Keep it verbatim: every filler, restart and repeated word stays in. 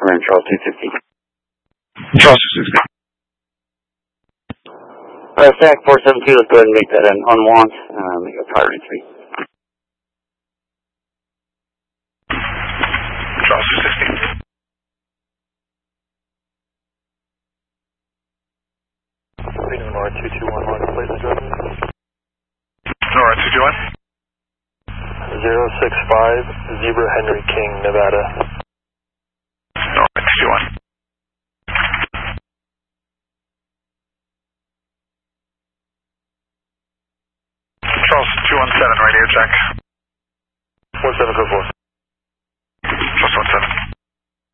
Around Charles two sixty. Charles two sixty. Uh, Stack four seven two, let's go ahead and make that an unwant. Uh, make a priority three. Charles two sixty. Nora two two one one, please address. Nora two two one. zero six five, Zebra Henry King, Nevada. Nora two two one. Charles two one seven, radio check. one seven four four. Charles one seven.